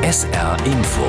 SR Info.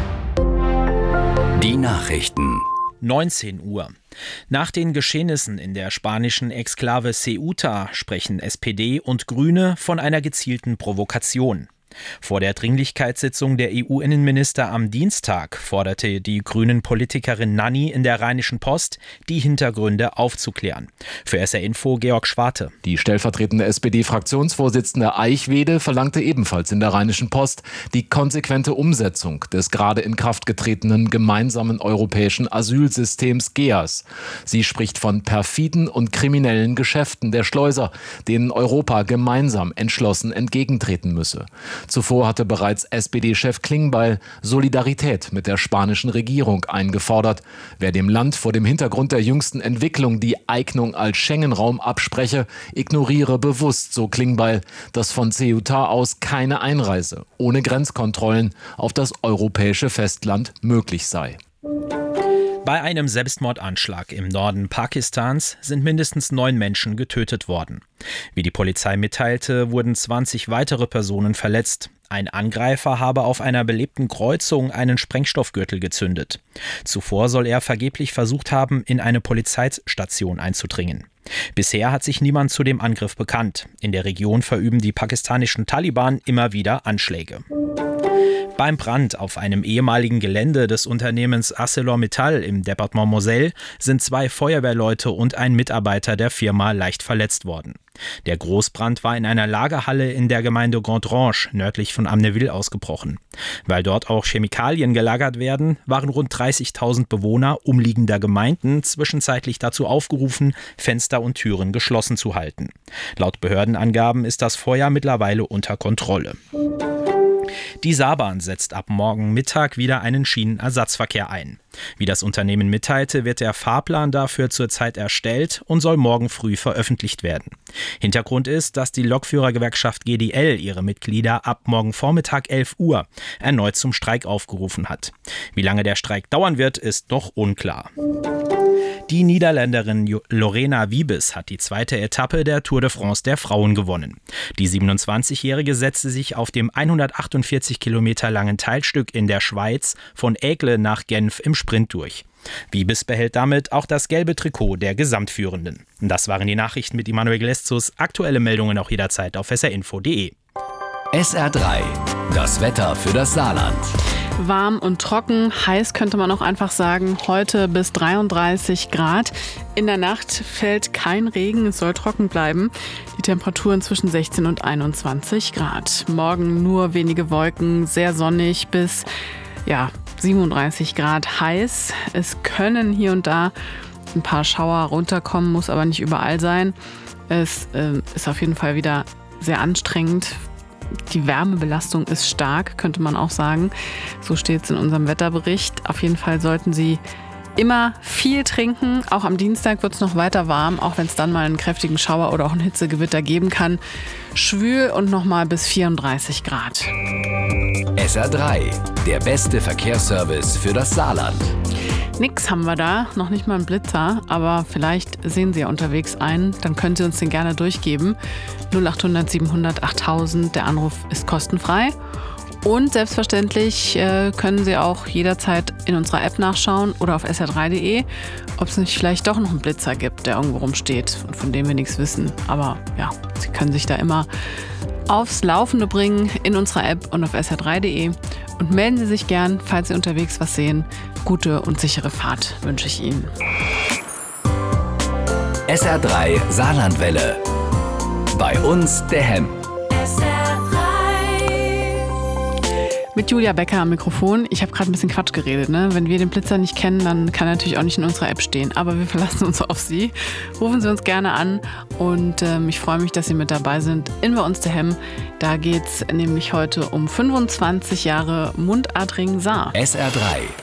Die Nachrichten. 19 Uhr. Nach den Geschehnissen in der spanischen Exklave Ceuta sprechen SPD und Grüne von einer gezielten Provokation. Vor der Dringlichkeitssitzung der EU-Innenminister am Dienstag forderte die Grünen-Politikerin Nanni in der Rheinischen Post, die Hintergründe aufzuklären. Für SR Info Georg Schwarte. Die stellvertretende SPD-Fraktionsvorsitzende Eichwede verlangte ebenfalls in der Rheinischen Post die konsequente Umsetzung des gerade in Kraft getretenen gemeinsamen europäischen Asylsystems GEAS. Sie spricht von perfiden und kriminellen Geschäften der Schleuser, denen Europa gemeinsam entschlossen entgegentreten müsse. Zuvor hatte bereits SPD-Chef Klingbeil Solidarität mit der spanischen Regierung eingefordert. Wer dem Land vor dem Hintergrund der jüngsten Entwicklung die Eignung als Schengen-Raum abspreche, ignoriere bewusst, so Klingbeil, dass von Ceuta aus keine Einreise ohne Grenzkontrollen auf das europäische Festland möglich sei. Bei einem Selbstmordanschlag im Norden Pakistans sind mindestens 9 Menschen getötet worden. Wie die Polizei mitteilte, wurden 20 weitere Personen verletzt. Ein Angreifer habe auf einer belebten Kreuzung einen Sprengstoffgürtel gezündet. Zuvor soll er vergeblich versucht haben, in eine Polizeistation einzudringen. Bisher hat sich niemand zu dem Angriff bekannt. In der Region verüben die pakistanischen Taliban immer wieder Anschläge. Beim Brand auf einem ehemaligen Gelände des Unternehmens ArcelorMittal im Departement Moselle sind 2 Feuerwehrleute und ein Mitarbeiter der Firma leicht verletzt worden. Der Großbrand war in einer Lagerhalle in der Gemeinde Gondrange nördlich von Amnéville ausgebrochen. Weil dort auch Chemikalien gelagert werden, waren rund 30.000 Bewohner umliegender Gemeinden zwischenzeitlich dazu aufgerufen, Fenster und Türen geschlossen zu halten. Laut Behördenangaben ist das Feuer mittlerweile unter Kontrolle. Die Saarbahn setzt ab morgen Mittag wieder einen Schienenersatzverkehr ein. Wie das Unternehmen mitteilte, wird der Fahrplan dafür zurzeit erstellt und soll morgen früh veröffentlicht werden. Hintergrund ist, dass die Lokführergewerkschaft GDL ihre Mitglieder ab morgen Vormittag 11 Uhr erneut zum Streik aufgerufen hat. Wie lange der Streik dauern wird, ist noch unklar. Die Niederländerin Lorena Wiebes hat die 2. Etappe der Tour de France der Frauen gewonnen. Die 27-Jährige setzte sich auf dem 148 Kilometer langen Teilstück in der Schweiz von Aigle nach Genf im Sprint durch. Wiebes behält damit auch das gelbe Trikot der Gesamtführenden. Das waren die Nachrichten mit Immanuel Gleszus. Aktuelle Meldungen auch jederzeit auf srinfo.de. SR3, das Wetter für das Saarland. Warm und trocken, heiß könnte man auch einfach sagen, heute bis 33 Grad. In der Nacht fällt kein Regen, es soll trocken bleiben. Die Temperaturen zwischen 16 und 21 Grad. Morgen nur wenige Wolken, sehr sonnig bis 37 Grad heiß. Es können hier und da ein paar Schauer runterkommen, muss aber nicht überall sein. Es ist auf jeden Fall wieder sehr anstrengend. Die Wärmebelastung ist stark, könnte man auch sagen. So steht es in unserem Wetterbericht. Auf jeden Fall sollten Sie immer viel trinken. Auch am Dienstag wird es noch weiter warm, auch wenn es dann mal einen kräftigen Schauer oder auch ein Hitzegewitter geben kann. Schwül und nochmal bis 34 Grad. SR3, der beste Verkehrsservice für das Saarland. Nix haben wir da, noch nicht mal einen Blitzer, aber vielleicht sehen Sie ja unterwegs einen, dann können Sie uns den gerne durchgeben. 0800 700 8000, der Anruf ist kostenfrei. Und selbstverständlich können Sie auch jederzeit in unserer App nachschauen oder auf sr3.de, ob es nicht vielleicht doch noch einen Blitzer gibt, der irgendwo rumsteht und von dem wir nichts wissen. Aber ja, Sie können sich da immer aufs Laufende bringen in unserer App und auf sr3.de. Und melden Sie sich gern, falls Sie unterwegs was sehen. Gute und sichere Fahrt wünsche ich Ihnen. SR3 Saarlandwelle. Bei uns der Hemm. Mit Julia Becker am Mikrofon. Ich habe gerade ein bisschen Quatsch geredet, ne? Wenn wir den Blitzer nicht kennen, dann kann er natürlich auch nicht in unserer App stehen. Aber wir verlassen uns auf Sie. Rufen Sie uns gerne an und ich freue mich, dass Sie mit dabei sind in Bei uns der Hemm. Da geht es nämlich heute um 25 Jahre Mundartring Saar. SR3